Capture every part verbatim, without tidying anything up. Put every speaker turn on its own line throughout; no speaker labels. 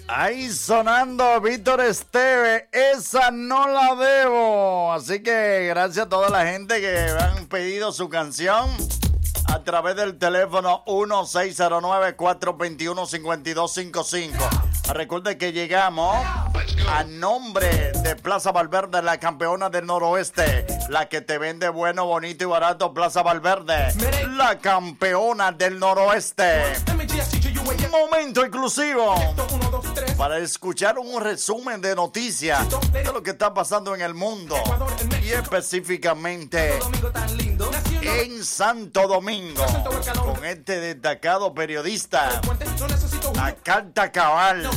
Ahí sonando Víctor Esteve, esa no la debo. Así que gracias a toda la gente que han pedido su canción a través del teléfono uno seis cero nueve, cuatro dos uno, cinco dos cinco cinco. Recuerde que llegamos a nombre de Plaza Valverde, la campeona del noroeste, la que te vende bueno, bonito y barato. Plaza Valverde, la campeona del noroeste. Momento exclusivo para escuchar un resumen de noticias de lo que está pasando en el mundo y específicamente en Santo Domingo con este destacado periodista a carta cabal,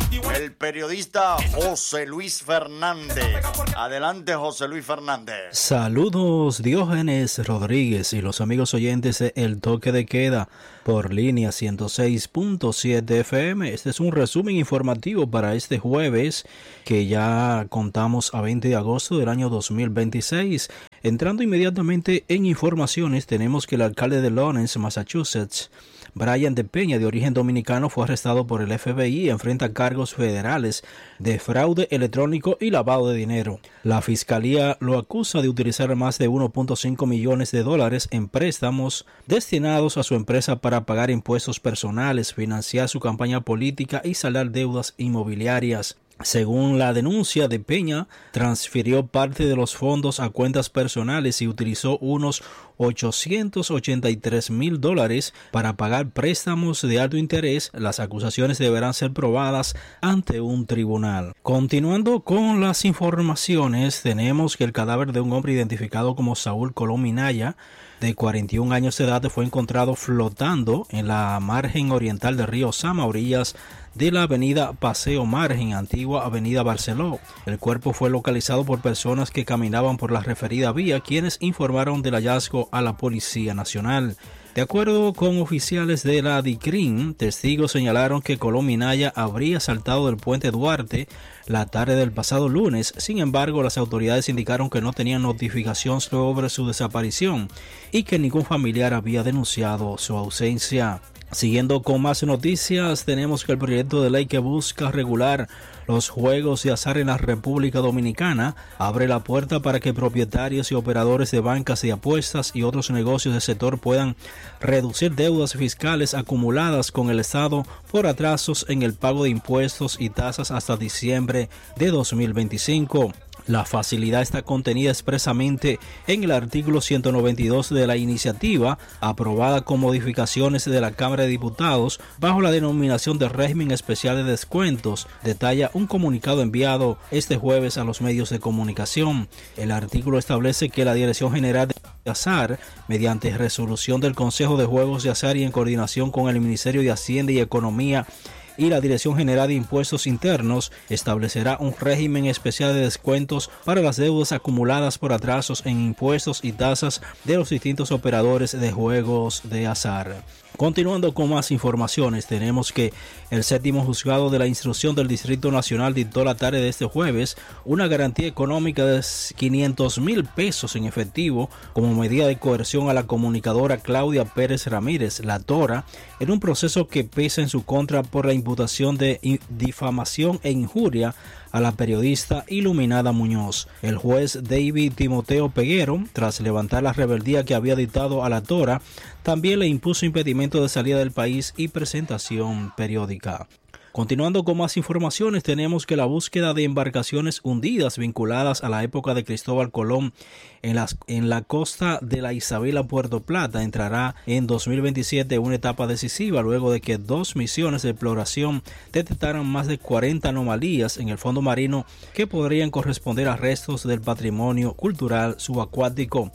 el periodista José Luis Fernández. Adelante, José Luis Fernández.
Saludos, Diógenes Rodríguez y los amigos oyentes de El Toque de Queda por línea ciento seis punto siete F M. Este es un resumen informativo para este jueves, que ya contamos a veinte de agosto del año dos mil veintiséis. Entrando inmediatamente en informaciones, tenemos que el alcalde de Lawrence, Massachusetts, Brian de Peña, de origen dominicano, fue arrestado por el F B I y enfrenta cargos federales de fraude electrónico y lavado de dinero. La fiscalía lo acusa de utilizar más de uno punto cinco millones de dólares en préstamos destinados a su empresa para pagar impuestos personales, financiar su campaña política y saldar deudas inmobiliarias. Según la denuncia de Peña, transfirió parte de los fondos a cuentas personales y utilizó unos ochocientos ochenta y tres mil dólares para pagar préstamos de alto interés. Las acusaciones deberán ser probadas ante un tribunal. Continuando con las informaciones, tenemos que el cadáver de un hombre identificado como Saúl Colón Minaya, de cuarenta y un años de edad, fue encontrado flotando en la margen oriental del río Sama, orillas de la avenida Paseo Margen, antigua avenida Barceló. El cuerpo fue localizado por personas que caminaban por la referida vía, quienes informaron del hallazgo a la Policía Nacional. De acuerdo con oficiales de la DICRIN, testigos señalaron que Colón Minaya habría saltado del puente Duarte la tarde del pasado lunes. Sin embargo, las autoridades indicaron que no tenían notificación sobre su desaparición y que ningún familiar había denunciado su ausencia. Siguiendo con más noticias, tenemos que el proyecto de ley que busca regular los juegos de azar en la República Dominicana abre la puerta para que propietarios y operadores de bancas de apuestas y otros negocios del sector puedan reducir deudas fiscales acumuladas con el Estado por atrasos en el pago de impuestos y tasas hasta diciembre de dos mil veinticinco. La facilidad está contenida expresamente en el artículo ciento noventa y dos de la iniciativa, aprobada con modificaciones de la Cámara de Diputados bajo la denominación de régimen especial de descuentos, detalla un comunicado enviado este jueves a los medios de comunicación. El artículo establece que la Dirección General de Azar, mediante resolución del Consejo de Juegos de Azar y en coordinación con el Ministerio de Hacienda y Economía y la Dirección General de Impuestos Internos, establecerá un régimen especial de descuentos para las deudas acumuladas por atrasos en impuestos y tasas de los distintos operadores de juegos de azar. Continuando con más informaciones, tenemos que el séptimo juzgado de la instrucción del Distrito Nacional dictó la tarde de este jueves una garantía económica de quinientos mil pesos en efectivo como medida de coerción a la comunicadora Claudia Pérez Ramírez, la Tora, en un proceso que pesa en su contra por la imputación de difamación e injuria a la periodista Iluminada Muñoz. El juez David Timoteo Peguero, tras levantar la rebeldía que había dictado a la Tora, también le impuso impedimento de salida del país y presentación periódica. Continuando con más informaciones, tenemos que la búsqueda de embarcaciones hundidas vinculadas a la época de Cristóbal Colón en, las, en la costa de la Isabela Puerto Plata entrará en dos mil veintisiete una etapa decisiva luego de que dos misiones de exploración detectaran más de cuarenta anomalías en el fondo marino que podrían corresponder a restos del patrimonio cultural subacuático.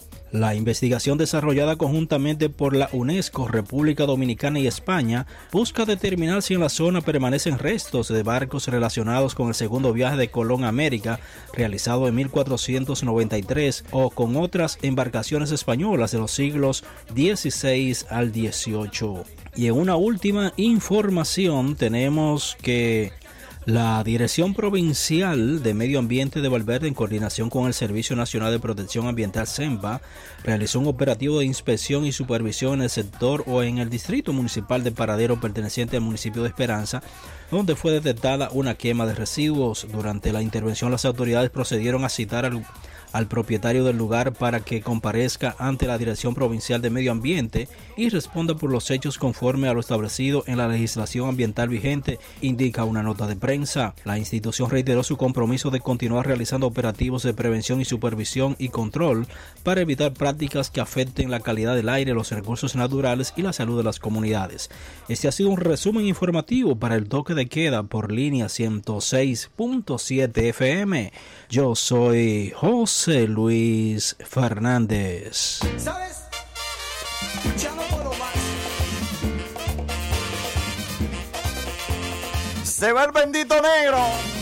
La investigación desarrollada conjuntamente por la UNESCO, República Dominicana y España busca determinar si en la zona permanecen restos de barcos relacionados con el segundo viaje de Colón a América, realizado en mil cuatrocientos noventa y tres, o con otras embarcaciones españolas de los siglos dieciséis al dieciocho. Y en una última información tenemos que La Dirección Provincial de Medio Ambiente de Valverde, en coordinación con el Servicio Nacional de Protección Ambiental SEMBA, realizó un operativo de inspección y supervisión en el sector o en el distrito municipal de Paradero perteneciente al municipio de Esperanza, donde fue detectada una quema de residuos. Durante la intervención, las autoridades procedieron a citar al al propietario del lugar para que comparezca ante la Dirección Provincial de Medio Ambiente y responda por los hechos conforme a lo establecido en la legislación ambiental vigente, indica una nota de prensa. La institución reiteró su compromiso de continuar realizando operativos de prevención y supervisión y control para evitar prácticas que afecten la calidad del aire, los recursos naturales y la salud de las comunidades. Este ha sido un resumen informativo para el toque de queda por línea ciento seis punto siete F M. Yo soy José Luis Fernández.
¿Sabes? Ya no puedo más. Se va el bendito negro.